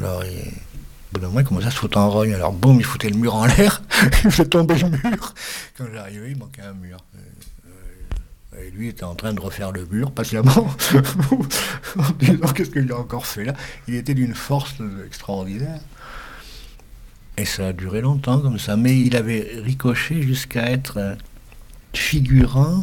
Alors, au bout d'un moment, il commençait à se foutre en rogne. Alors, boum, il foutait le mur en l'air. Il faisait tomber le mur. Quand j'arrivais, il manquait un mur. Et lui était en train de refaire le mur, patiemment, en disant qu'est-ce qu'il a encore fait là. Il était d'une force extraordinaire. Et ça a duré longtemps comme ça. Mais il avait ricoché jusqu'à être figurant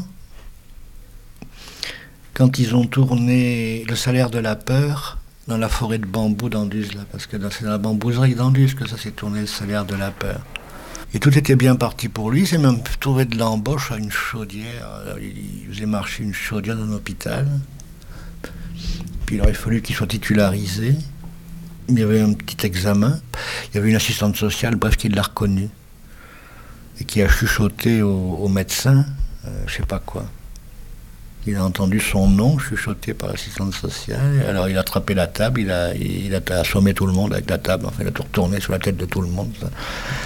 quand ils ont tourné Le Salaire de la peur dans la forêt de bambou d'Anduze, là, parce que c'est dans la bambouserie d'Anduze que ça s'est tourné, Le Salaire de la peur. Et tout était bien parti pour lui. Il s'est même trouvé de l'embauche à une chaudière. Il faisait marcher une chaudière dans un hôpital. Puis il aurait fallu qu'il soit titularisé. Il y avait un petit examen. Il y avait une assistante sociale, bref, qui l'a reconnu. Et qui a chuchoté au médecin, je sais pas quoi. Il a entendu son nom chuchoté par l'assistante sociale. Alors il a attrapé la table, il a assommé tout le monde avec la table. Enfin, il a tout retourné sur la tête de tout le monde. Ça.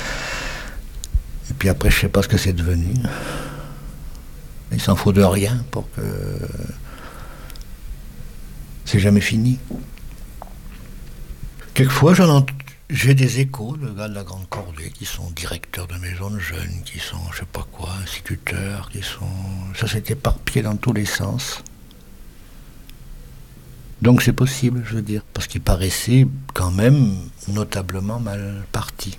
Et puis après, je sais pas ce que c'est devenu. Il s'en faut de rien pour que... C'est jamais fini. Quelquefois, j'ai des échos de gars de la Grande Cordée qui sont directeurs de maisons de jeunes, qui sont, je sais pas quoi, instituteurs, qui sont... Ça s'est éparpillé dans tous les sens. Donc c'est possible, je veux dire, parce qu'il paraissait quand même notablement mal parti.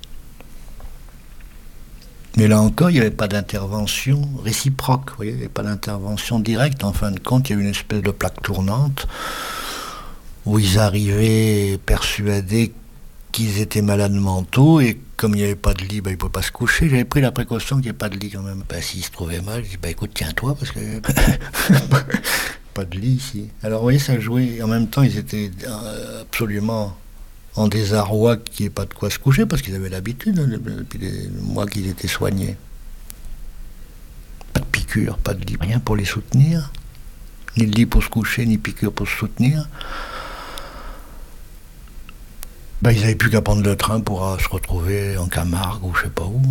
Mais là encore, il n'y avait pas d'intervention réciproque, vous voyez, il n'y avait pas d'intervention directe. En fin de compte, il y a eu une espèce de plaque tournante où ils arrivaient persuadés qu'ils étaient malades mentaux et comme il n'y avait pas de lit, ils ne pouvaient pas se coucher. J'avais pris la précaution qu'il n'y ait pas de lit quand même. S'ils se trouvaient mal, je dis écoute, tiens-toi parce que pas de lit ici. Alors vous voyez, ça jouait. En même temps, ils étaient absolument en désarroi qu'il n'y ait pas de quoi se coucher, parce qu'ils avaient l'habitude, depuis des mois qu'ils étaient soignés. Pas de piqûre, pas de lit, rien pour les soutenir. Ni de lit pour se coucher, ni piqûre pour se soutenir. Ils n'avaient plus qu'à prendre le train pour se retrouver en Camargue ou je sais pas où.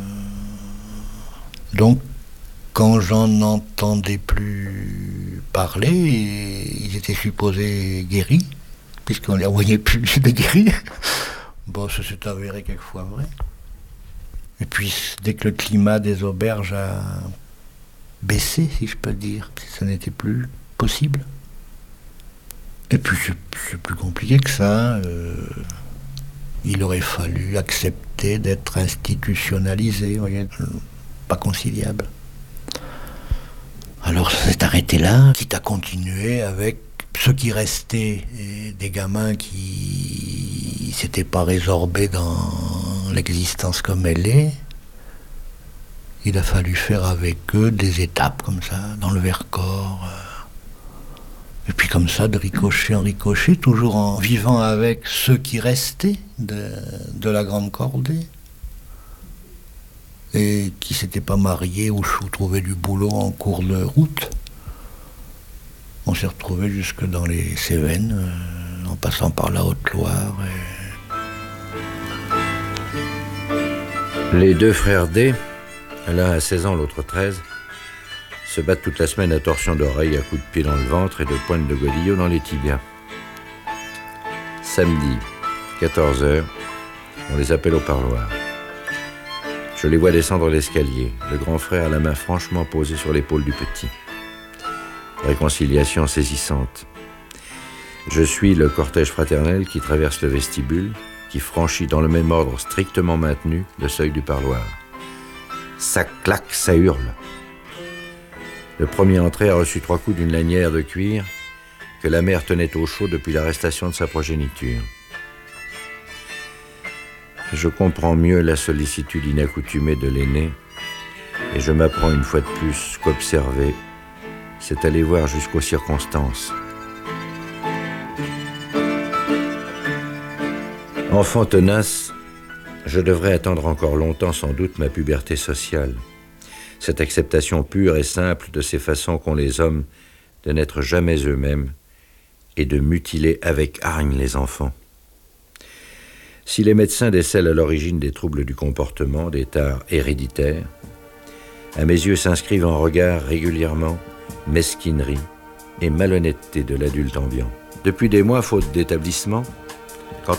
Donc, quand j'en entendais plus parler, ils étaient supposés guéris, puisqu'on les voyait plus des guéris. Ça s'est avéré quelquefois vrai. Et puis, dès que le climat des auberges a baissé, si je peux dire, ça n'était plus possible. Et puis, c'est plus compliqué que ça. Il aurait fallu accepter d'être institutionnalisé, vous voyez, pas conciliable. Alors, ça s'est arrêté là, quitte à continuer avec ceux qui restaient, et des gamins qui s'étaient pas résorbés dans l'existence comme elle est. Il a fallu faire avec eux des étapes comme ça, dans le Vercors. Et puis comme ça, de ricochet en ricochet, toujours en vivant avec ceux qui restaient de la Grande Cordée. Et qui s'étaient pas mariés ou trouvaient du boulot en cours de route. On s'est retrouvés jusque dans les Cévennes, en passant par la Haute-Loire. Les deux frères D, l'un a 16 ans, l'autre 13, se battent toute la semaine à torsion d'oreille, à coups de pied dans le ventre et de pointe de godillot dans les tibias. Samedi, 14h, on les appelle au parloir. Je les vois descendre l'escalier, le grand frère à la main franchement posée sur l'épaule du petit. Réconciliation saisissante. Je suis le cortège fraternel qui traverse le vestibule, qui franchit dans le même ordre strictement maintenu le seuil du parloir. Ça claque, ça hurle. Le premier entré a reçu 3 coups d'une lanière de cuir que la mère tenait au chaud depuis l'arrestation de sa progéniture. Je comprends mieux la sollicitude inaccoutumée de l'aîné et je m'apprends une fois de plus qu'observer, c'est aller voir jusqu'aux circonstances. Enfant tenace, je devrais attendre encore longtemps sans doute ma puberté sociale. Cette acceptation pure et simple de ces façons qu'ont les hommes de n'être jamais eux-mêmes et de mutiler avec hargne les enfants. Si les médecins décèlent à l'origine des troubles du comportement, des tares héréditaires, à mes yeux s'inscrivent en regard régulièrement mesquinerie et malhonnêteté de l'adulte ambiant. Depuis des mois, faute d'établissement,